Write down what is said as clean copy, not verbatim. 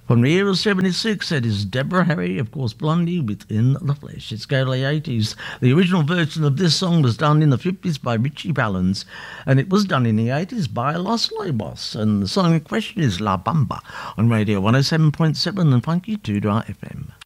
From the year of 76, that is Deborah Harry, of course, Blondie with In the Flesh. Let's go to the 80s. The original version of this song was done in the 50s by Richie Valens, and it was done in the 80s by Los Lobos. And the song in question is La Bamba on Radio 107.7 and Funky 2 FM.